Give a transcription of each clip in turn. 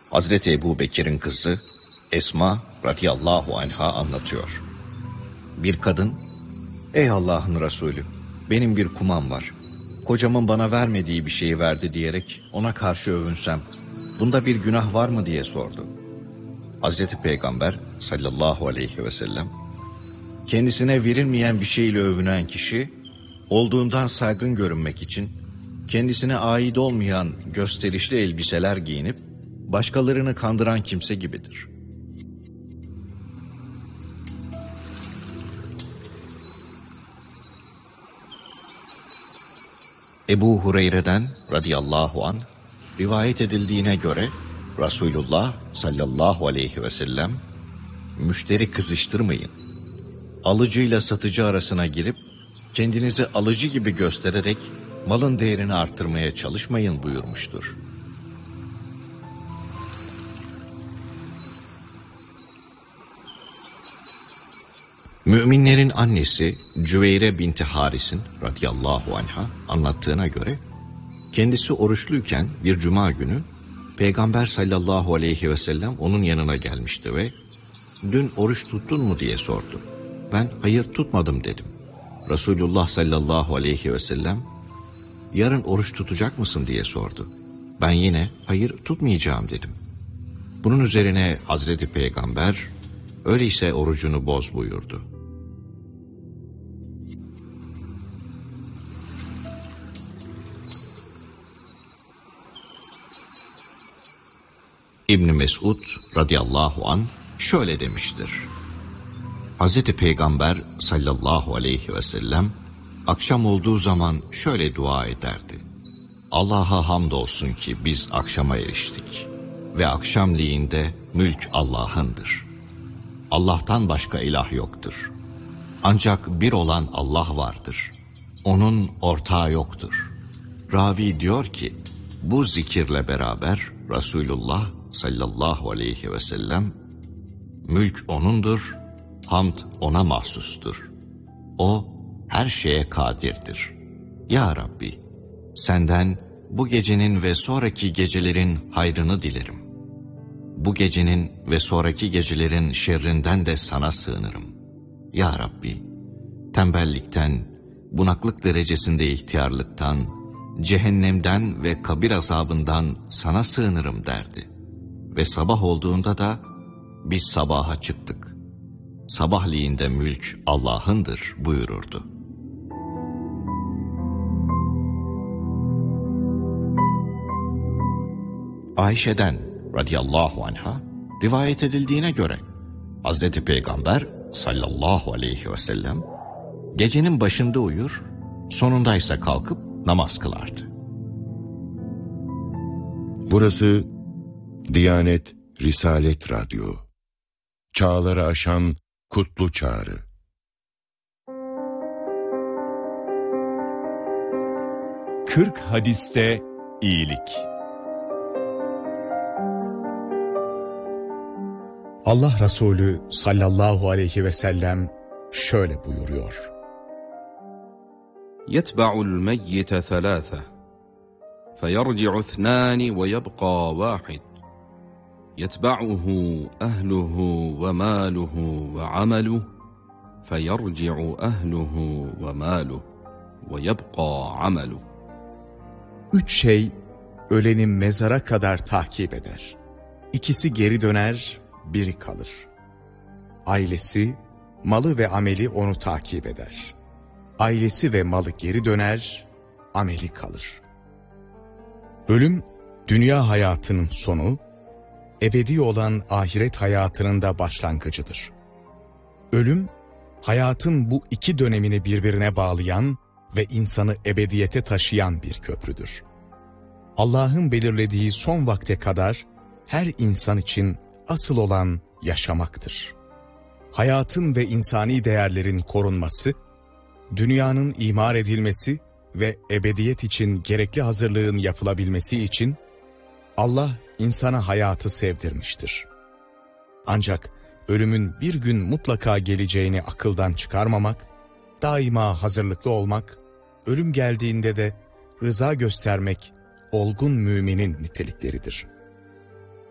Hazreti Ebu Bekir'in kızı Esma radıyallahu anha anlatıyor. Bir kadın, "Ey Allah'ın Resulü, benim bir kumam var. Kocamın bana vermediği bir şeyi verdi diyerek ona karşı övünsem, bunda bir günah var mı?" diye sordu. Hazreti Peygamber sallallahu aleyhi ve sellem, kendisine verilmeyen bir şeyle övünen kişi, olduğundan saygın görünmek için kendisine ait olmayan gösterişli elbiseler giyinip başkalarını kandıran kimse gibidir. Ebu Hureyre'den radıyallahu anh rivayet edildiğine göre Resulullah sallallahu aleyhi ve sellem, "Müşteri kızıştırmayın. Alıcıyla satıcı arasına girip kendinizi alıcı gibi göstererek malın değerini arttırmaya çalışmayın" buyurmuştur. Müminlerin annesi Cüveyre binti Haris'in radıyallahu anha anlattığına göre, kendisi oruçluyken bir cuma günü Peygamber sallallahu aleyhi ve sellem onun yanına gelmişti ve "Dün oruç tuttun mu?" diye sordu. Ben "Hayır, tutmadım" dedim. Resulullah sallallahu aleyhi ve sellem "Yarın oruç tutacak mısın?" diye sordu. Ben yine "Hayır, tutmayacağım" dedim. Bunun üzerine Hazreti Peygamber "Öyleyse orucunu boz" buyurdu. İbn Mesud radıyallahu anh şöyle demiştir. Hazreti Peygamber sallallahu aleyhi ve sellem akşam olduğu zaman şöyle dua ederdi: "Allah'a hamdolsun ki biz akşama eriştik ve akşamleyiğinde mülk Allah'ındır. Allah'tan başka ilah yoktur. Ancak bir olan Allah vardır. Onun ortağı yoktur." Ravi diyor ki, bu zikirle beraber Resulullah sallallahu aleyhi ve sellem, "Mülk O'nundur, hamd O'na mahsustur. O her şeye kadirdir. Ya Rabbi, senden bu gecenin ve sonraki gecelerin hayrını dilerim. Bu gecenin ve sonraki gecelerin şerrinden de sana sığınırım. Ya Rabbi, tembellikten, bunaklık derecesinde ihtiyarlıktan, cehennemden ve kabir azabından sana sığınırım" derdi. Ve sabah olduğunda da "Biz sabaha çıktık. Sabahleyinde mülk Allah'ındır" buyururdu. Ayşe'den radıyallahu anha rivayet edildiğine göre Hazreti Peygamber sallallahu aleyhi ve sellem gecenin başında uyur, sonundaysa kalkıp namaz kılardı. Burası Diyanet Risalet Radyo. Çağları aşan kutlu çağrı. Kırk hadiste iyilik. Allah Resulü sallallahu aleyhi ve sellem şöyle buyuruyor: يَتْبَعُ الْمَيِّتَ ثَلَاثَةً فَيَرْجِعُ اثْنَانِ وَيَبْقَى وَاحِدٌ يَتْبَعُهُ أَهْلُهُ وَمَالُهُ وَعَمَلُهُ فَيَرْجِعُ أَهْلُهُ وَمَالُهُ وَيَبْقَى عَمَلُهُ. Üç şey öleni mezara kadar takip eder. İkisi geri döner, biri kalır. Ailesi, malı ve ameli onu takip eder. Ailesi ve malı geri döner, ameli kalır. Ölüm, dünya hayatının sonu, ebedi olan ahiret hayatının da başlangıcıdır. Ölüm, hayatın bu iki dönemini birbirine bağlayan ve insanı ebediyete taşıyan bir köprüdür. Allah'ın belirlediği son vakte kadar her insan için asıl olan yaşamaktır. Hayatın ve insani değerlerin korunması, dünyanın imar edilmesi ve ebediyet için gerekli hazırlığın yapılabilmesi için Allah insana hayatı sevdirmiştir. Ancak ölümün bir gün mutlaka geleceğini akıldan çıkarmamak, daima hazırlıklı olmak, ölüm geldiğinde de rıza göstermek olgun müminin nitelikleridir.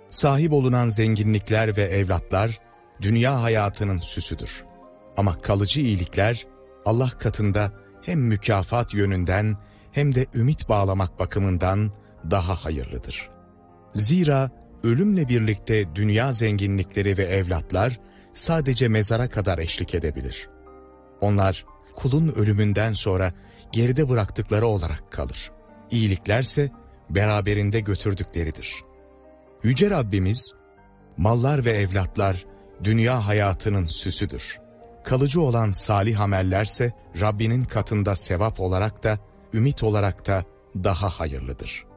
Sahip olunan zenginlikler ve evlatlar dünya hayatının süsüdür. Ama kalıcı iyilikler Allah katında hem mükafat yönünden hem de ümit bağlamak bakımından daha hayırlıdır. Zira ölümle birlikte dünya zenginlikleri ve evlatlar sadece mezara kadar eşlik edebilir. Onlar kulun ölümünden sonra geride bıraktıkları olarak kalır. İyiliklerse beraberinde götürdükleridir. Yüce Rabbimiz, mallar ve evlatlar dünya hayatının süsüdür. Kalıcı olan salih amellerse Rabbinin katında sevap olarak da, ümit olarak da daha hayırlıdır.